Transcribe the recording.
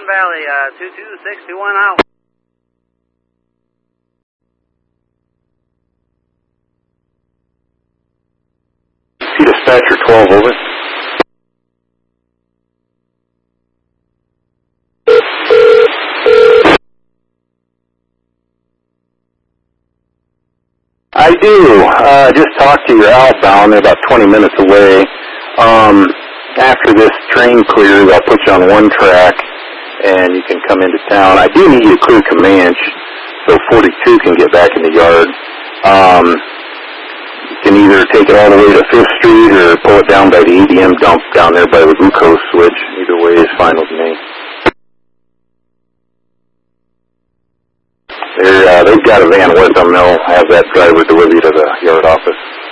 Valley, 22621 out. Dispatcher 12, over. I do. Just talked to your outbound. They're about 20 minutes away. After this train clears, I'll put you on one track, and you can come into town. I do need you to clear Comanche, so 42 can get back in the yard. You can either take it all the way to 5th Street or pull it down by the ADM dump down there by the glucose switch. Either way is fine with me. They've got a van with them. They'll have that driver deliver you to the yard office.